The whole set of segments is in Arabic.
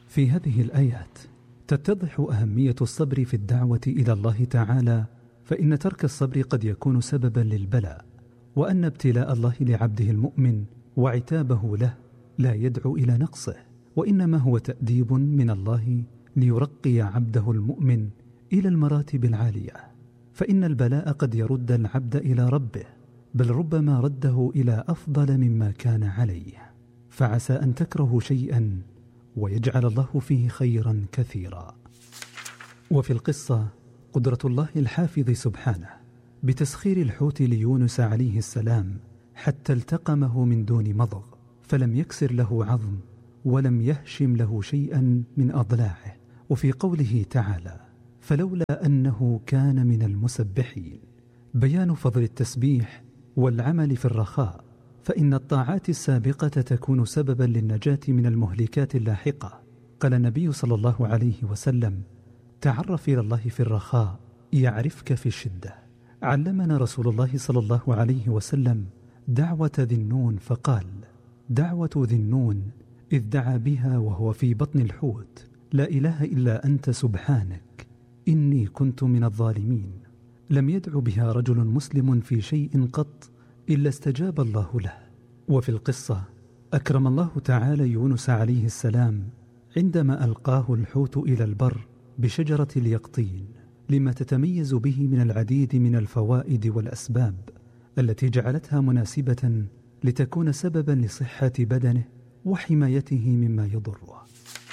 في هذه الآيات تتضح أهمية الصبر في الدعوة إلى الله تعالى، فإن ترك الصبر قد يكون سببا للبلاء، وأن ابتلاء الله لعبده المؤمن وعتابه له لا يدعو إلى نقصه، وإنما هو تأديب من الله ليرقي عبده المؤمن إلى المراتب العالية. فإن البلاء قد يرد العبد إلى ربه، بل ربما رده إلى أفضل مما كان عليه، فعسى أن تكرهوا شيئا ويجعل الله فيه خيرا كثيرا. وفي القصة قدرة الله الحافظ سبحانه بتسخير الحوت ليونس عليه السلام حتى التقمه من دون مضغ، فلم يكسر له عظم ولم يهشم له شيئا من أضلاعه. وفي قوله تعالى فلولا أنه كان من المسبحين، بيان فضل التسبيح والعمل في الرخاء، فإن الطاعات السابقة تكون سببا للنجاة من المهلكات اللاحقة. قال النبي صلى الله عليه وسلم تعرف إلى الله في الرخاء يعرفك في الشدة. علمنا رسول الله صلى الله عليه وسلم دعوة ذي النون فقال دعوة ذي النون إذ دعا بها وهو في بطن الحوت لا إله إلا أنت سبحانك إني كنت من الظالمين. لم يدع بها رجل مسلم في شيء قط إلا استجاب الله له. وفي القصة أكرم الله تعالى يونس عليه السلام عندما ألقاه الحوت إلى البر بشجرة اليقطين، لما تتميز به من العديد من الفوائد والأسباب التي جعلتها مناسبة لتكون سببا لصحة بدنه وحمايته مما يضره.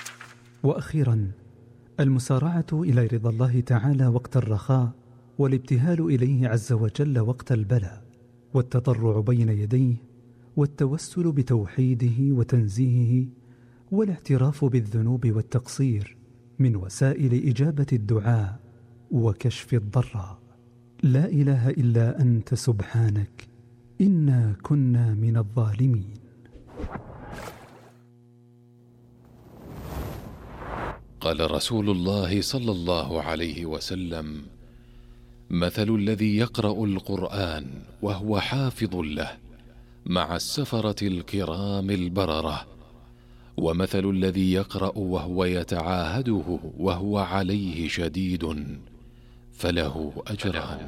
وأخيرا المسارعة إلى رضا الله تعالى وقت الرخاء، والابتهال إليه عز وجل وقت البلاء، والتضرع بين يديه، والتوسل بتوحيده وتنزيهه، والاعتراف بالذنوب والتقصير من وسائل إجابة الدعاء وكشف الضراء. لا إله إلا أنت سبحانك إنا كنا من الظالمين. قال رسول الله صلى الله عليه وسلم مثل الذي يقرأ القرآن وهو حافظ له مع السفرة الكرام البررة، ومثل الذي يقرأ وهو يتعاهده وهو عليه شديد فله أجران.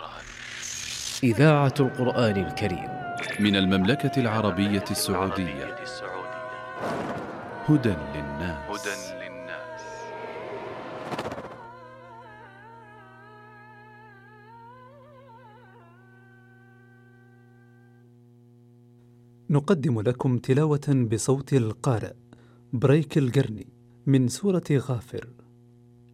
إذاعة القرآن الكريم من المملكة العربية السعودية. هدى للناس. نقدم لكم تلاوة بصوت القارئ بريك القرني من سورة غافر